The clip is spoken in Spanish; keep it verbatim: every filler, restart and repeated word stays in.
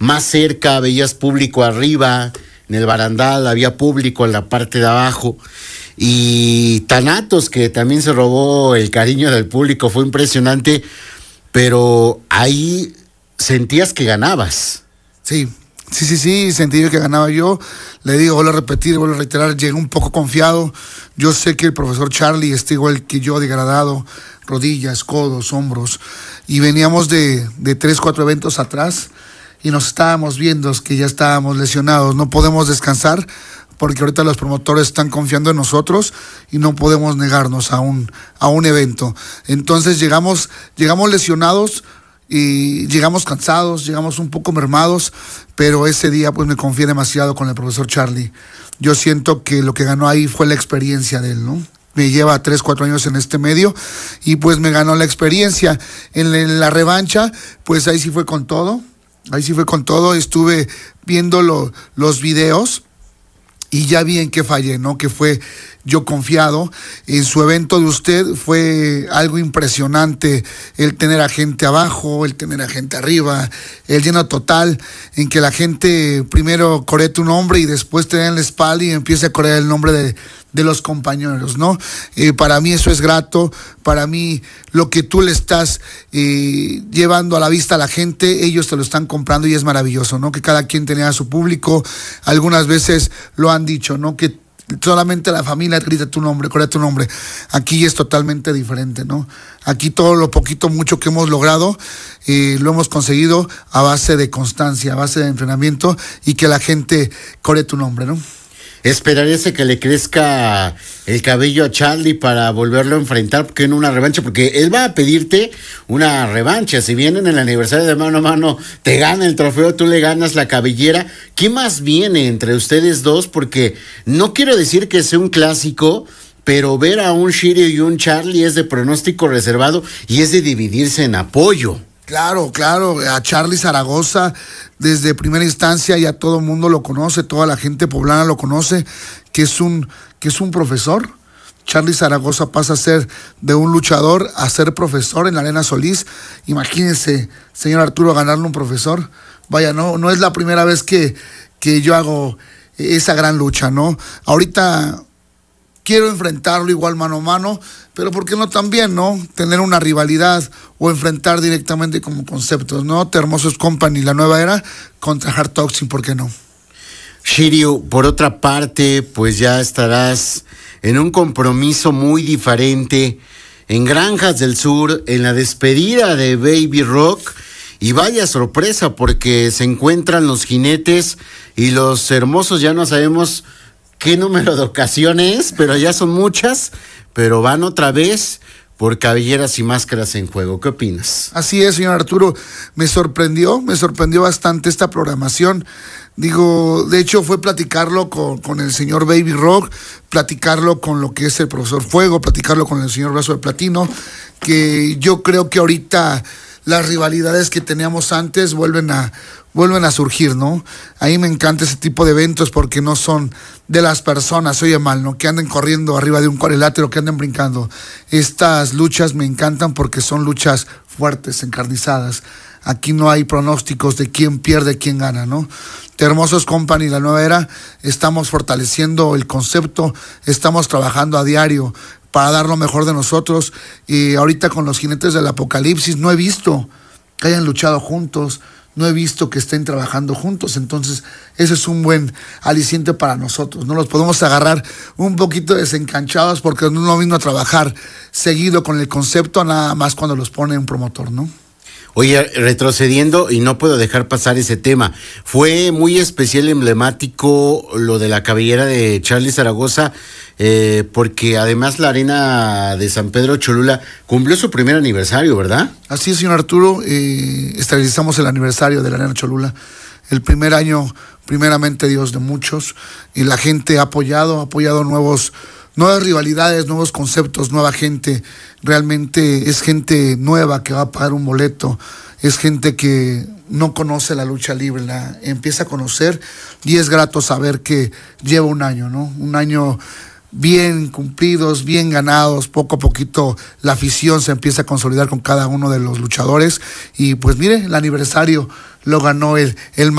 más cerca, veías público arriba, en el barandal había público en la parte de abajo, y Thanatos, que también se robó el cariño del público, fue impresionante, pero ahí sentías que ganabas. Sí, sí, sí, sí, sentí que ganaba yo. Le digo, vuelvo a repetir, vuelvo a reiterar, llegué un poco confiado. Yo sé que el profesor Charlie está igual que yo, degradado, rodillas, codos, hombros, y veníamos de, de tres, cuatro eventos atrás, y nos estábamos viendo que ya estábamos lesionados. No podemos descansar porque ahorita los promotores están confiando en nosotros y no podemos negarnos a un, a un evento. Entonces llegamos, llegamos lesionados y llegamos cansados, llegamos un poco mermados, pero ese día pues me confié demasiado con el profesor Charlie. Yo siento que lo que ganó ahí fue la experiencia de él, ¿no? Me lleva tres, cuatro años en este medio y pues me ganó la experiencia. En la, en la revancha, pues ahí sí fue con todo. Ahí sí fue con todo, estuve viendo lo, los videos y ya vi en qué fallé, ¿no? Que fue yo confiado. En su evento de usted fue algo impresionante el tener a gente abajo, el tener a gente arriba, el lleno total, en que la gente primero coree tu nombre y después te den la espalda y empiece a corear el nombre de, de los compañeros, ¿no? Eh, para mí eso es grato, para mí lo que tú le estás eh, llevando a la vista a la gente, ellos te lo están comprando y es maravilloso, ¿no? Que cada quien tenía a su público, algunas veces lo han dicho, ¿no? Que solamente la familia grita tu nombre, corea tu nombre. Aquí es totalmente diferente, ¿no? Aquí todo lo poquito, mucho que hemos logrado, eh, lo hemos conseguido a base de constancia, a base de entrenamiento y que la gente coree tu nombre, ¿no? ¿Esperarías que le crezca el cabello a Charlie para volverlo a enfrentar porque en una revancha? Porque él va a pedirte una revancha. Si bien en el aniversario de mano a mano te gana el trofeo, tú le ganas la cabellera. ¿Qué más viene entre ustedes dos? Porque no quiero decir que sea un clásico, pero ver a un Shiryu y un Charlie es de pronóstico reservado y es de dividirse en apoyo. Claro, claro, a Charlie Zaragoza desde primera instancia ya todo el mundo lo conoce, toda la gente poblana lo conoce, que es un, que es un profesor. Charlie Zaragoza pasa a ser de un luchador a ser profesor en la Arena Solís. Imagínense, señor Arturo, ganarle un profesor. Vaya, no, no es la primera vez que, que yo hago esa gran lucha, ¿no? Ahorita quiero enfrentarlo igual mano a mano, pero ¿por qué no también, no? Tener una rivalidad o enfrentar directamente como conceptos, ¿no? The Hermosos Company, la nueva era, contra Hard Toxin, ¿por qué no? Shiryu, por otra parte, pues ya estarás en un compromiso muy diferente en Granjas del Sur, en la despedida de Baby Rock, y vaya sorpresa porque se encuentran los jinetes y los hermosos, ya no sabemos qué número de ocasiones, pero ya son muchas, pero van otra vez por cabelleras y máscaras en juego. ¿Qué opinas? Así es, señor Arturo, me sorprendió, me sorprendió bastante esta programación. Digo, de hecho fue platicarlo con, con el señor Baby Rock, platicarlo con lo que es el profesor Fuego, platicarlo con el señor Brazo de Platino, que yo creo que ahorita las rivalidades que teníamos antes vuelven a vuelven a surgir, ¿no? A mí me encanta ese tipo de eventos porque no son de las personas, oye mal, ¿no? Que anden corriendo arriba de un cuadrilátero, que anden brincando. Estas luchas me encantan porque son luchas fuertes, encarnizadas. Aquí no hay pronósticos de quién pierde, quién gana, ¿no? The Hermosos Company, la nueva era, estamos fortaleciendo el concepto, estamos trabajando a diario para dar lo mejor de nosotros, y ahorita con los jinetes del apocalipsis no he visto que hayan luchado juntos, no he visto que estén trabajando juntos, entonces ese es un buen aliciente para nosotros, no los podemos agarrar un poquito desencanchados porque no es lo mismo trabajar seguido con el concepto nada más cuando los pone un promotor, ¿no? Oye, retrocediendo, y no puedo dejar pasar ese tema, fue muy especial, emblemático lo de la cabellera de Charlie Zaragoza, eh, porque además la Arena de San Pedro Cholula cumplió su primer aniversario, ¿verdad? Así es, señor Arturo, eh, estabilizamos el aniversario de la Arena Cholula, el primer año, primeramente Dios, de muchos, y la gente ha apoyado, ha apoyado nuevos nuevas rivalidades, nuevos conceptos, nueva gente. Realmente es gente nueva que va a pagar un boleto, es gente que no conoce la lucha libre, la empieza a conocer, y es grato saber que lleva un año, ¿no? Un año bien cumplidos, bien ganados, poco a poquito la afición se empieza a consolidar con cada uno de los luchadores, y pues mire, el aniversario lo ganó el, el